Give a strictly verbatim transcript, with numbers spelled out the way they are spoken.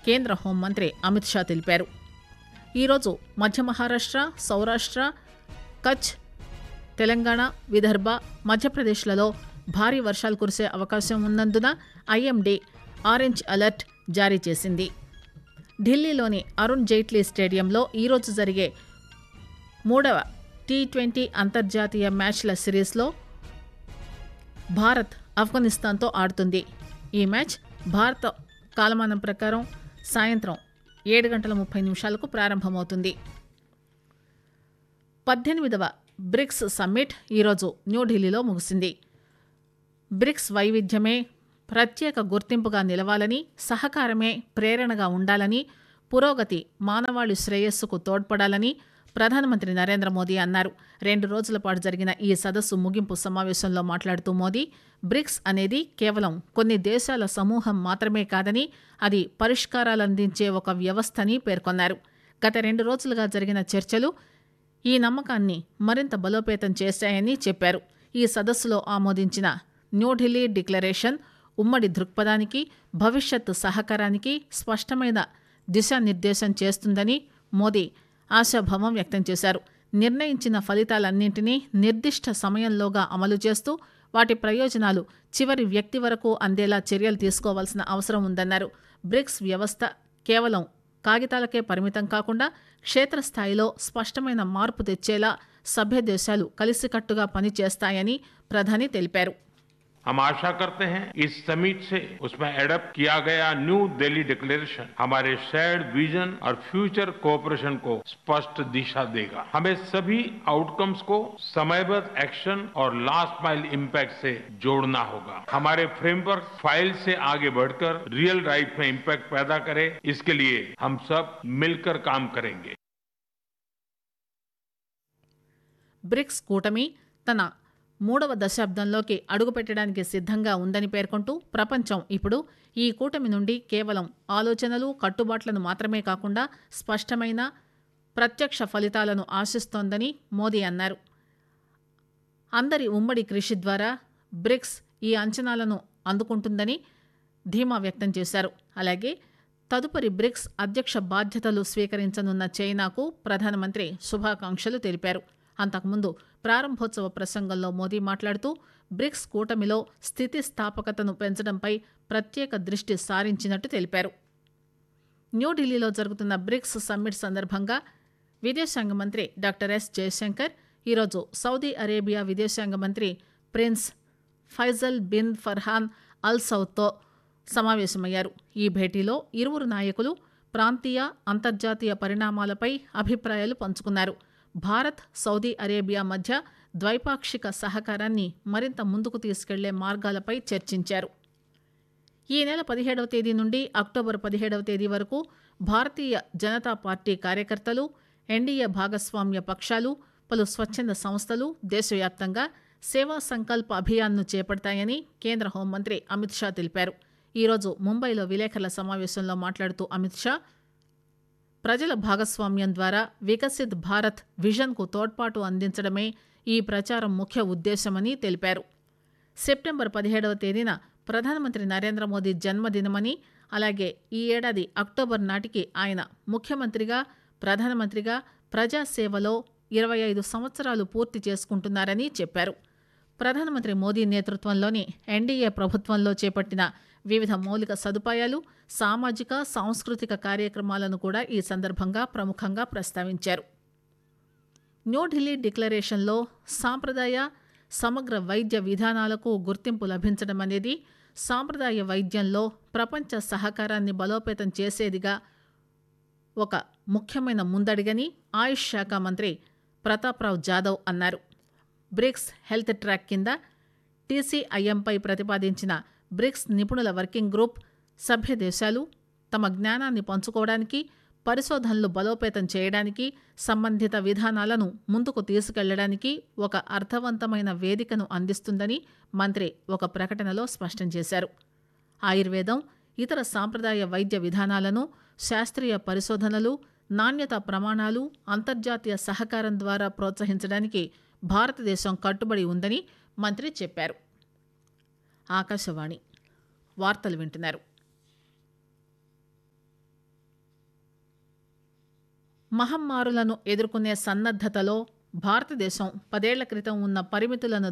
కేంద్ర హోంమంత్రి అమిత్ షా తెలిపారు. ఈరోజు మధ్య మహారాష్ట్ర, సౌరాష్ట్ర, కచ్, తెలంగాణ, విదర్భ, మధ్యప్రదేశ్లలో భారీ వర్షాలు కురిసే అవకాశం ఉన్నందున ఐఎండీ ఆరెంజ్ అలర్ట్ జారీ చేసింది. ఢిల్లీలోని అరుణ్ జైట్లీ స్టేడియంలో ఈరోజు జరిగే మూడవ టీ ట్వంటీ అంతర్జాతీయ మ్యాచ్ల సిరీస్లో భారత్ ఆఫ్ఘనిస్తాన్తో ఆడుతుంది. ఈ మ్యాచ్ భారత కాలమానం ప్రకారం సాయంత్రం ఏడు గంటల ముప్పై నిమిషాలకు ప్రారంభమవుతుంది. పద్దెనిమిదవ బ్రిక్స్ సమ్మిట్ ఈరోజు న్యూఢిల్లీలో ముగిసింది. బ్రిక్స్ వైవిధ్యమే ప్రత్యేక గుర్తింపుగా నిలవాలని, సహకారమే ప్రేరణగా ఉండాలని, పురోగతి మానవాళి శ్రేయస్సుకు తోడ్పడాలని ప్రధానమంత్రి నరేంద్ర మోదీ అన్నారు. రెండు రోజుల పాటు జరిగిన ఈ సదస్సు ముగింపు సమావేశంలో మాట్లాడుతూ మోదీ బ్రిక్స్ అనేది కేవలం కొన్ని దేశాల సమూహం మాత్రమే కాదని, అది పరిష్కారాలందించే ఒక వ్యవస్థని పేర్కొన్నారు. గత రెండు రోజులుగా జరిగిన చర్చలు ఈ నమ్మకాన్ని మరింత బలోపేతం చేశాయని చెప్పారు. ఈ సదస్సులో ఆమోదించిన న్యూఢిల్లీ డిక్లరేషన్ ఉమ్మడి దృక్పథానికి, భవిష్యత్తు సహకారానికి స్పష్టమైన దిశానిర్దేశం చేస్తుందని మోదీ ఆశాభావం వ్యక్తం చేశారు. నిర్ణయించిన ఫలితాలన్నింటినీ నిర్దిష్ట సమయంలోగా అమలు చేస్తూ వాటి ప్రయోజనాలు చివరి వ్యక్తి వరకు అందేలా చర్యలు తీసుకోవాల్సిన అవసరం ఉందన్నారు. బ్రిక్స్ వ్యవస్థ కేవలం కాగితాలకే పరిమితం కాకుండా క్షేత్రస్థాయిలో స్పష్టమైన మార్పు తెచ్చేలా సభ్య దేశాలు కలిసికట్టుగా పనిచేస్తాయని ప్రధాని తెలిపారు. हम आशा करते हैं इस समिट से उसमें एडप्ट किया गया न्यू दिल्ली डिक्लेरेशन हमारे शेयर्ड विजन और फ्यूचर कोऑपरेशन को स्पष्ट दिशा देगा. हमें सभी आउटकम्स को समयबद्ध एक्शन और लास्ट माइल इम्पैक्ट से जोड़ना होगा. हमारे फ्रेमवर्क फाइल से आगे बढ़कर रियल लाइफ में इम्पैक्ट पैदा करे, इसके लिए हम सब मिलकर काम करेंगे. బ్రిక్స్ కూటమి తన మూడవ దశాబ్దంలోకి అడుగుపెట్టడానికి సిద్ధంగా ఉందని పేర్కొంటూ ప్రపంచం ఇప్పుడు ఈ కూటమి నుండి కేవలం ఆలోచనలు, కట్టుబాట్లను మాత్రమే కాకుండా స్పష్టమైన ప్రత్యక్ష ఫలితాలను ఆశిస్తోందని మోదీ అన్నారు. అందరి ఉమ్మడి కృషి ద్వారా బ్రిక్స్ ఈ అంచనాలను అందుకుంటుందని ధీమా వ్యక్తం చేశారు. అలాగే తదుపరి బ్రిక్స్ అధ్యక్ష బాధ్యతలు స్వీకరించనున్న చైనాకు ప్రధానమంత్రి శుభాకాంక్షలు తెలిపారు. అంతకుముందు ప్రారంభోత్సవ ప్రసంగంలో మోదీ మాట్లాడుతూ బ్రిక్స్ కూటమిలో స్థితిస్థాపకతను పెంచడంపై ప్రత్యేక దృష్టి సారించినట్టు తెలిపారు. న్యూఢిల్లీలో జరుగుతున్న బ్రిక్స్ సమ్మిట్ సందర్భంగా విదేశాంగ మంత్రి డాక్టర్ ఎస్ జయశంకర్ ఈరోజు సౌదీ అరేబియా విదేశాంగ మంత్రి ప్రిన్స్ ఫైజల్ బిన్ ఫర్హాన్ అల్ సౌద్తో సమావేశమయ్యారు. ఈ భేటీలో ఇరువురు నాయకులు ప్రాంతీయ, అంతర్జాతీయ పరిణామాలపై అభిప్రాయాలు పంచుకున్నారు. భారత్, సౌదీ అరేబియా మధ్య ద్వైపాక్షిక సహకారాన్ని మరింత ముందుకు తీసుకెళ్లే మార్గాలపై చర్చించారు. ఈ నెల పదిహేడవ తేదీ నుండి అక్టోబర్ పదిహేడవ తేదీ వరకు భారతీయ జనతా పార్టీ కార్యకర్తలు, ఎన్డీఏ భాగస్వామ్య పక్షాలు, పలు స్వచ్ఛంద సంస్థలు దేశవ్యాప్తంగా సేవా సంకల్ప అభియాన్ను చేపడతాయని కేంద్ర హోంమంత్రి అమిత్ షా తెలిపారు. ఈరోజు ముంబైలో విలేకరుల సమావేశంలో మాట్లాడుతూ అమిత్ షా ప్రజల భాగస్వామ్యం ద్వారా వికసిత్ భారత్ విజన్కు తోడ్పాటు అందించడమే ఈ ప్రచారం ముఖ్య ఉద్దేశమని తెలిపారు. సెప్టెంబర్ పదిహేడవ తేదీన ప్రధానమంత్రి నరేంద్ర మోదీ జన్మదినమని, అలాగే ఈ ఏడాది అక్టోబర్ నాటికి ఆయన ముఖ్యమంత్రిగా, ప్రధానమంత్రిగా ప్రజాసేవలో ఇరవై ఐదు సంవత్సరాలు పూర్తి చేసుకుంటున్నారని చెప్పారు. ప్రధానమంత్రి మోదీ నేతృత్వంలోని ఎన్డీఏ ప్రభుత్వంలో చేపట్టిన వివిధ మౌలిక సదుపాయాలు, సామాజిక, సాంస్కృతిక కార్యక్రమాలను కూడా ఈ సందర్భంగా ప్రముఖంగా ప్రస్తావించారు. న్యూఢిల్లీ డిక్లరేషన్లో సాంప్రదాయ, సమగ్ర వైద్య విధానాలకు గుర్తింపు లభించడం అనేది సాంప్రదాయ వైద్యంలో ప్రపంచ సహకారాన్ని బలోపేతం చేసేదిగా ఒక ముఖ్యమైన ముందడిగని ఆయుష్ శాఖ మంత్రి ప్రతాప్రావ్ జాదవ్ అన్నారు. బ్రిక్స్ హెల్త్ ట్రాక్ కింద టీసీఐఎంపై ప్రతిపాదించిన బ్రిక్స్ నిపుణుల వర్కింగ్ గ్రూప్ సభ్య దేశాలు తమ జ్ఞానాన్ని పంచుకోవడానికి, పరిశోధనలు బలోపేతం చేయడానికి, సంబంధిత విధానాలను ముందుకు తీసుకెళ్లడానికి ఒక అర్థవంతమైన వేదికను అందిస్తుందని మంత్రి ఒక ప్రకటనలో స్పష్టం చేశారు. ఆయుర్వేదం, ఇతర సాంప్రదాయ వైద్య విధానాలను, శాస్త్రీయ పరిశోధనలు, నాణ్యత ప్రమాణాలు అంతర్జాతీయ సహకారం ద్వారా ప్రోత్సహించడానికి భారతదేశం కట్టుబడి ఉందని మంత్రి చెప్పారు. ఆకాశవాణి వార్తలు వింటున్నారు. మహమ్మారులను ఎదుర్కొనే సన్నద్దతలో భారతదేశం పదేళ్ల క్రితం ఉన్న పరిమితులను